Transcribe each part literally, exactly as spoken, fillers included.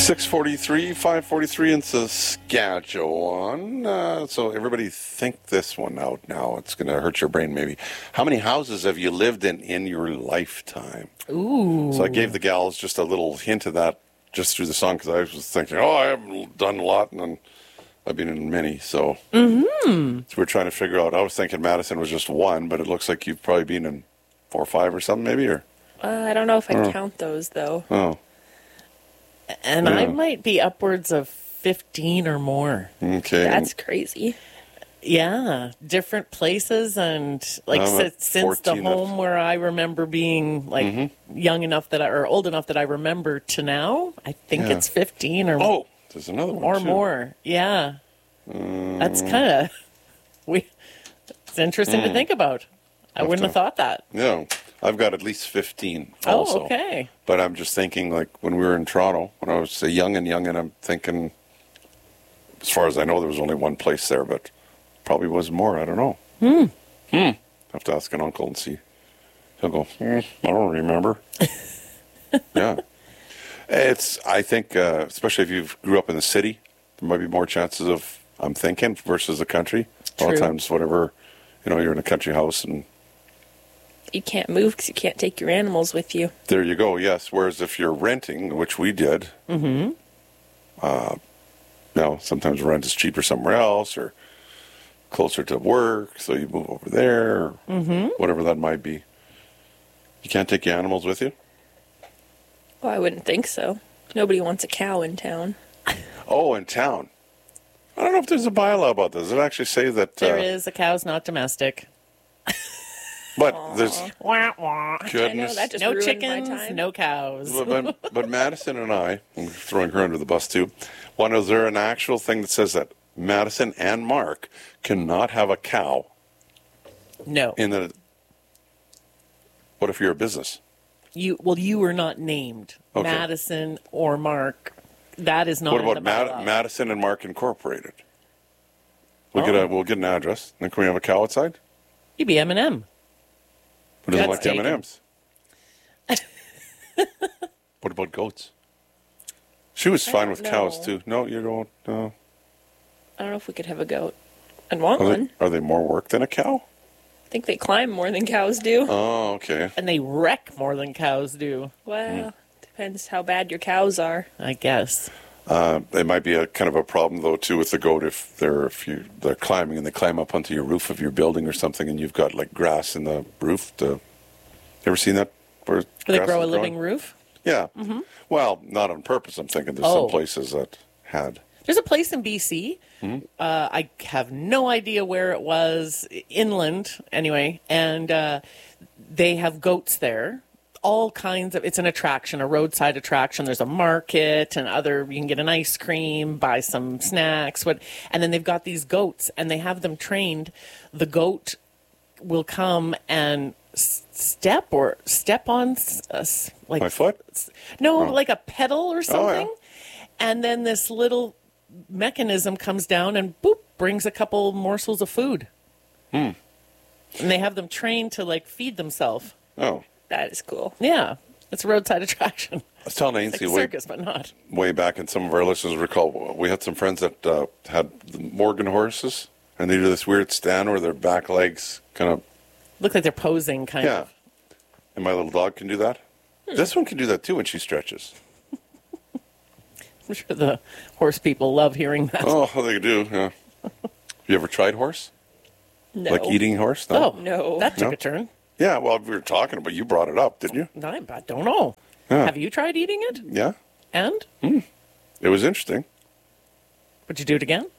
six forty-three, five forty-three in Saskatchewan. Uh, so everybody think this one out now. It's going to hurt your brain maybe. How many houses have you lived in in your lifetime? Ooh. So I gave the gals just a little hint of that just through the song because I was thinking, oh, I haven't done a lot, and then I've been in many. So, mm-hmm. so we're trying to figure out. I was thinking Madison was just one, but it looks like you've probably been in four or five or something maybe. Or Uh, I don't know if I Oh. count those, though. Oh, And Yeah. I might be upwards of fifteen or more. okay. That's crazy. Yeah, different places, and like I'm si- at since the fourteen of- home where I remember being like Mm-hmm. young enough that I, or old enough that I remember to now, I think Yeah. it's fifteen or Oh, there's another one or too. more. Yeah, that's Mm. kind of we. It's interesting to think about. I Have wouldn't to- have thought that. No, I've got at least fifteen Oh, also. okay. But I'm just thinking, like, when we were in Toronto, when I was a young and young, and I'm thinking, as far as I know, there was only one place there, but probably was more. I don't know. Hmm. Hmm. Have to ask an uncle and see. He'll go, "Hmm, I don't remember. Yeah. It's, I think, uh, especially if you grew up in the city, there might be more chances of, I'm thinking, versus the country. A lot of True. times, whatever, you know, you're in a country house and You can't move because you can't take your animals with you. there you go, yes. Whereas if you're renting, which we did, Mm-hmm. uh, you know, sometimes rent is cheaper somewhere else or closer to work, so you move over there, or Mm-hmm. whatever that might be. You can't take your animals with you? Well, I wouldn't think so. Nobody wants a cow in town. Oh, in town. I don't know if there's a bylaw about this. Does it actually say that? There uh, is a cow's not domestic. But there's Wah, wah. I know, goodness. that just No ruined chickens, my time. no cows. but, but, but Madison and I, I'm throwing her under the bus too. One, is there an actual thing that says that Madison and Mark cannot have a cow No. in the? What if you're a business? You well, you were not named Okay. Madison or Mark. That is not. What in about the Mad- bylaw. Madison and Mark Incorporated? We'll get Oh. a we'll get an address. Then can we have a cow outside? You'd be M and M. Who doesn't That's like M taken. and M's? What about goats? She was fine don't with cows know. too. No, you don't. No. I don't know if we could have a goat. I'd want Are one. they, are they more work than a cow? I think they climb more than cows do. Oh, okay. And they wreck more than cows do, Well, depends how bad your cows are. I guess. Uh, it might be a kind of a problem though too with the goat if they're if you they're climbing and they climb up onto your roof of your building or something and you've got like grass in the roof. To, you ever seen that? Where Do they grass grow a is living growing? roof? Yeah. Well, not on purpose. I'm thinking there's Oh. some places that had. There's a place in B C. Mm-hmm. Uh, I have no idea where it was, inland anyway, and uh, they have goats there. All kinds of. It's an attraction, a roadside attraction. There's a market and other. You can get an ice cream, buy some snacks, what, and then they've got these goats, and they have them trained. The goat will come and s- step or step on s- uh, s- like My foot? no, Oh. like a pedal or yeah. something. And then this little mechanism comes down and boop brings a couple morsels of food. Hmm. And they have them trained to like feed themselves. Oh, That is cool. Yeah, it's a roadside attraction. I was telling It's Ainsley like a way, circus, but not. way back, and some of our listeners recall we had some friends that uh, had the Morgan horses, and they do this weird stand where their back legs kind of Look like they're posing, kind yeah. of. And my little dog can do that. This one can do that too when she stretches. I'm sure the horse people love hearing that. Oh, they do. Yeah. You ever tried horse? No. Like eating horse? Oh, No. that took No? a turn. Yeah. Well, we were talking about. You brought it up, didn't you? I, I don't know. Yeah. Have you tried eating it? Yeah. And It was interesting. would you do it again?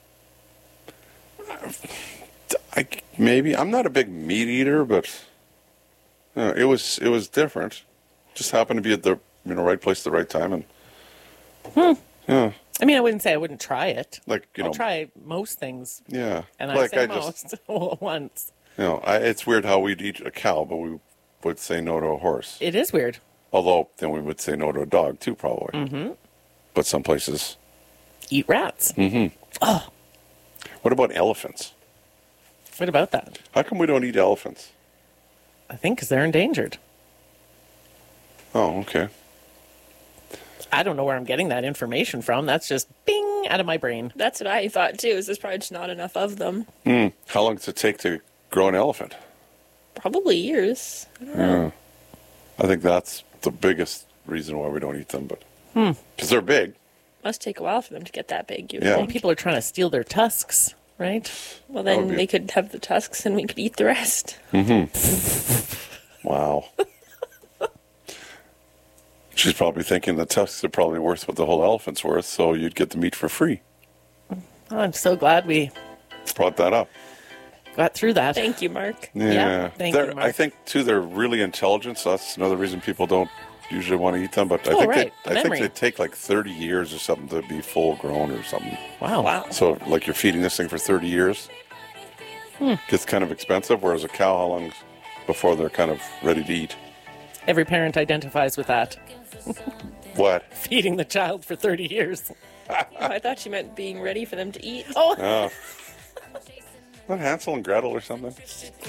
I maybe I'm not a big meat eater, but uh, it was it was different. Just happened to be at the you know right place at the right time, and yeah, I mean, I wouldn't say I wouldn't try it. like you I'll know, try most things, yeah, and like I say just most all at once. you know, I, it's weird how we'd eat a cow, but we would say no to a horse. It is weird. Although then we would say no to a dog too, probably. Mm-hmm. But some places. Eat rats. Mm. What about elephants? What about that? How come we don't eat elephants? I think because they're endangered. Oh, okay. I don't know where I'm getting that information from. That's just bing out of my brain. That's what I thought too. Is there's probably just not enough of them. Mm. How long does it take to grow an elephant? Probably years. I don't know. Yeah. I think that's the biggest reason why we don't eat them, but because they're big. Must take a while for them to get that big. You Yeah. think? People are trying to steal their tusks, right? Well, That would then be- they could have the tusks and we could eat the rest. Wow. She's probably thinking the tusks are probably worth what the whole elephant's worth, so you'd get the meat for free. Oh, I'm so glad we Brought that up. got through that. Thank you, Mark. Yeah. Yeah, thank They're- you, Mark. I think, too, they're really intelligent, so that's another reason people don't usually want to eat them. But I Oh, think right, they, the I think memory. they take like thirty years or something to be full grown or something. Wow. Wow. So, like, you're feeding this thing for thirty years. Hmm. Gets kind of expensive, whereas a cow, how long before they're kind of ready to eat? Every parent identifies with that. What? Feeding the child for thirty years. Oh, I thought you meant being ready for them to eat. Oh, Oh. Not Hansel and Gretel or something?